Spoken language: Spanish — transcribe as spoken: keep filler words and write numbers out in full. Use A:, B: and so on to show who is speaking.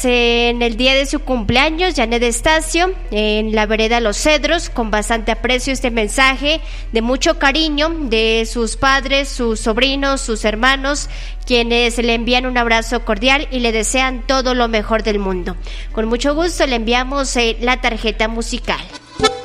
A: en el día de su cumpleaños, Janet Estacio, en la vereda Los Cedros, con bastante aprecio este mensaje de mucho cariño de sus padres, sus sobrinos, sus hermanos, quienes le envían un abrazo cordial y le desean todo lo mejor del mundo. Con mucho gusto le enviamos eh, la tarjeta musical.